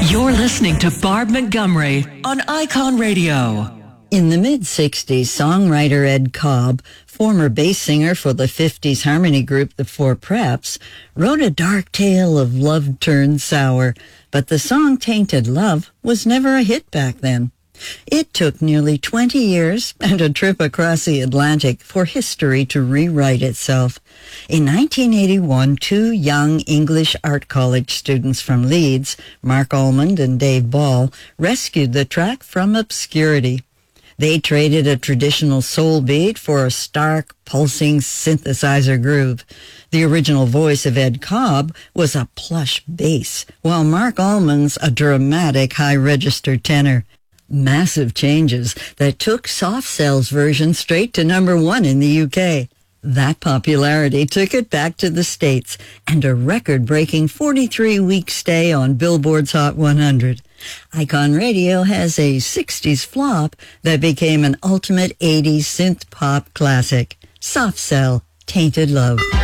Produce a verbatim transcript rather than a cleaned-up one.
You're listening to Barb Montgomery on Icon Radio. In the mid-sixties, songwriter Ed Cobb, former bass singer for the fifties harmony group The Four Preps, wrote a dark tale of love turned sour, but the song Tainted Love was never a hit back then. It took nearly twenty years and a trip across the Atlantic for history to rewrite itself. In nineteen eighty-one, two young English art college students from Leeds, Mark Almond and Dave Ball, rescued the track from obscurity. They traded a traditional soul beat for a stark, pulsing synthesizer groove. The original voice of Ed Cobb was a plush bass, while Mark Almond's a dramatic high-register tenor. Massive changes that took Soft Cell's version straight to number one in the U K. That popularity took it back to the States and a record-breaking forty-three week stay on Billboard's Hot one hundred. Icon Radio has a sixties flop that became an ultimate eighties synth-pop classic, Soft Cell, Tainted Love.